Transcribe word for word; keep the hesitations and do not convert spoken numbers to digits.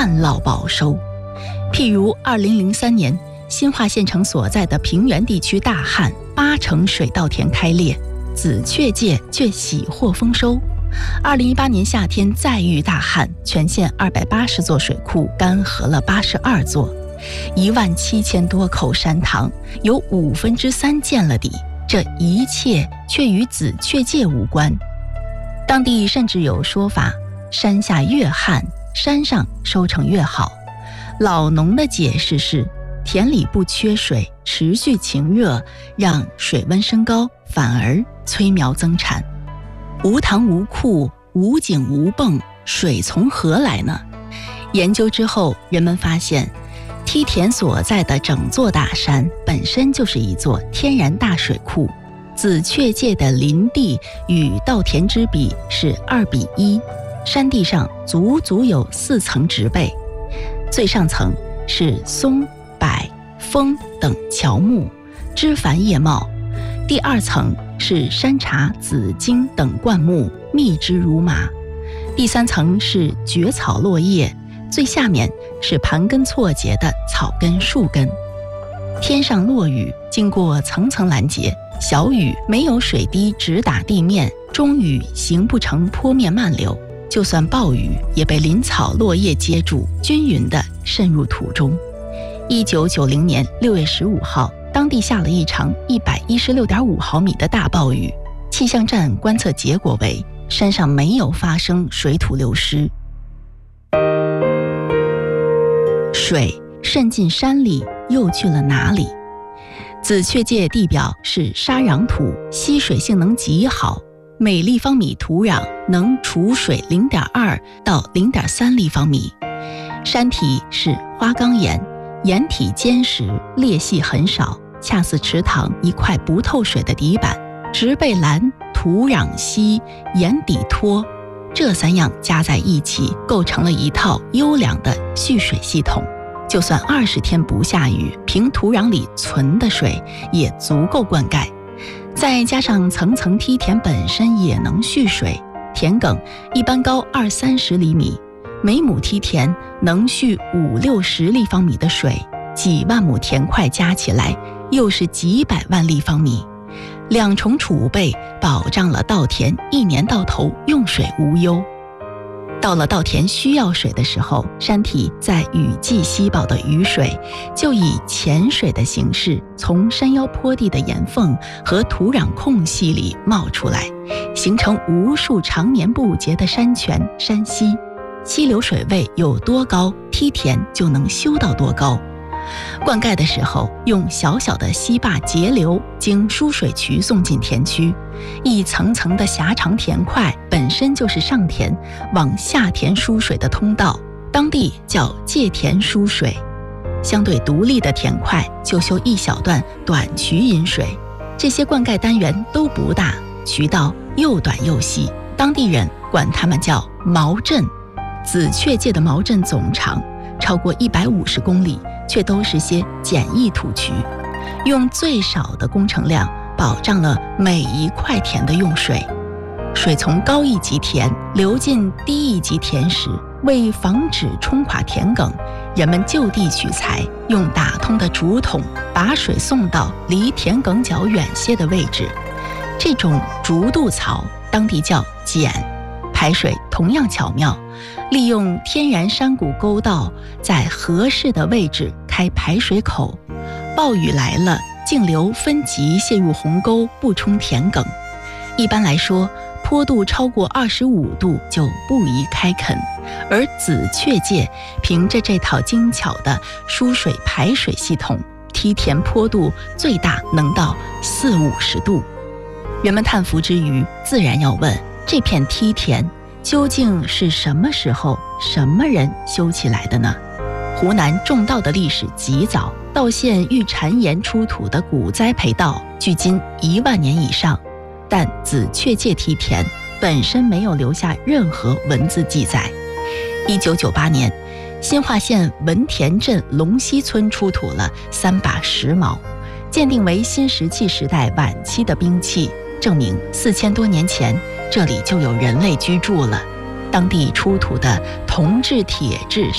旱涝保收。譬如二零零三年新化县城所在的平原地区大旱，八成水稻田开裂，紫雀界却喜获丰收。二零一八年夏天再遇大旱，全县二百八十座水库干涸了八十二座，一万七千多口山塘有五分之三见了底，这一切却与紫雀界无关。当地甚至有说法，山下越旱，山上收成越好。老农的解释是，田里不缺水，持续晴热，让水温升高，反而催苗增产。无塘无库，无井无泵，水从何来呢？研究之后，人们发现梯田所在的整座大山本身就是一座天然大水库。紫雀界的林地与稻田之比是二比一，山地上足足有四层植被，最上层是松、柏、枫等乔木，枝繁叶茂；第二层是山茶、紫荆等灌木，密枝如麻；第三层是蕨草落叶，最下面是盘根错节的草根、树根。天上落雨，经过层层拦截，小雨没有水滴直打地面，中雨形不成坡面漫流，就算暴雨也被林草落叶接住，均匀地渗入土中。一九九零年六月十五号，当地下了一场一百一十六点五毫米的大暴雨，气象站观测结果为山上没有发生水土流失。水渗进山里，又去了哪里？紫雀界地表是沙壤土，吸水性能极好，每立方米土壤能储水 零点二 到 零点三 立方米。山体是花岗岩，岩体坚实，裂隙很少，恰似池塘一块不透水的底板。植被蓝，土壤稀，岩底脱，这三样加在一起，构成了一套优良的蓄水系统。就算二十天不下雨，凭土壤里存的水也足够灌溉。再加上层层梯田本身也能蓄水，田埂一般高二三十厘米，每亩梯田能蓄五六十立方米的水，几万亩田块加起来又是几百万立方米。两重储备保障了稻田一年到头用水无忧。到了稻田需要水的时候，山体在雨季稀薄的雨水就以潜水的形式从山腰坡地的岩缝和土壤空隙里冒出来，形成无数常年不竭的山泉、山溪。溪流水位有多高，梯田就能修到多高。灌溉的时候，用小小的溪坝截流，经输水渠送进田区。一层层的狭长田块本身就是上田往下田输水的通道，当地叫界田输水。相对独立的田块就修一小段短渠引水。这些灌溉单元都不大，渠道又短又细，当地人管它们叫毛阵。紫雀界的毛阵总长超过一百五十公里，却都是些简易土渠，用最少的工程量保障了每一块田的用水。水从高一级田流进低一级田时，为防止冲垮田埂，人们就地取材，用打通的竹筒把水送到离田埂较远些的位置。这种竹渡槽当地叫剪，排水同样巧妙，利用天然山谷沟道，在合适的位置开排水口，暴雨来了，径流分级泄入鸿沟，不冲田埂。一般来说，坡度超过二十五度就不宜开垦，而紫雀界凭着这套精巧的输水排水系统，梯田坡度最大能到四五十度。人们叹服之余，自然要问，这片梯田究竟是什么时候、什么人修起来的呢？湖南种稻的历史极早，稻县遇谗岩出土的古栽培稻，距今一万年以上。但紫雀界梯田本身没有留下任何文字记载。一九九八年，新化县文田镇龙溪村出土了三把石矛，鉴定为新石器时代晚期的兵器，证明四千多年前这里就有人类居住了。当地出土的铜制、铁制